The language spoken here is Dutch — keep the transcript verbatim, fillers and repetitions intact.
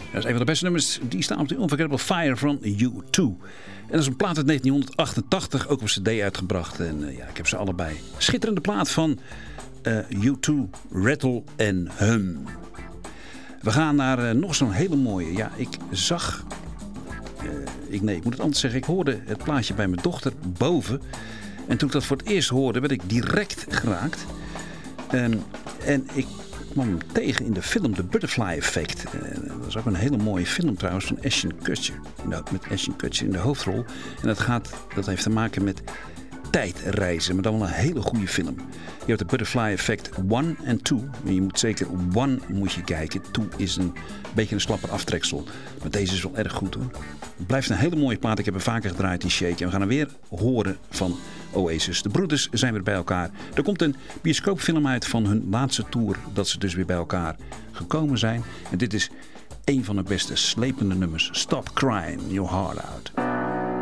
Dat is een van de beste nummers. Die staan op de Unforgettable Fire van U twee. En dat is een plaat uit negentien achtentachtig. Ook op cd uitgebracht. En uh, ja, ik heb ze allebei. Schitterende plaat van uh, U twee. Rattle and Hum. We gaan naar uh, nog zo'n hele mooie. Ja, ik zag... Uh, ik, nee, ik moet het anders zeggen. Ik hoorde het plaatje bij mijn dochter boven. En toen ik dat voor het eerst hoorde, werd ik direct geraakt. Um, en ik kwam hem tegen in de film The Butterfly Effect. Uh, dat is ook een hele mooie film trouwens van Ashton Kutcher. Nou, met Ashton Kutcher in de hoofdrol. En dat, gaat, dat heeft te maken met tijdreizen. Maar dan wel een hele goede film. Je hebt de Butterfly Effect one en two. En je moet zeker one moet je kijken. two is een beetje een slapper aftreksel. Maar deze is wel erg goed hoor. Het blijft een hele mooie plaat. Ik heb hem vaker gedraaid in Shake. En we gaan er weer horen van Oasis. De broeders zijn weer bij elkaar. Er komt een bioscoopfilm uit van hun laatste tour. Dat ze dus weer bij elkaar gekomen zijn. En dit is een van de beste slepende nummers. Stop Crying Your Heart Out.